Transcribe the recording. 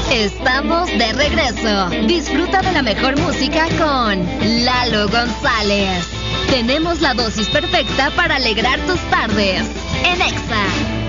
Estamos de regreso. Disfruta de la mejor música con Lalo González. Tenemos la dosis perfecta para alegrar tus tardes en Exa.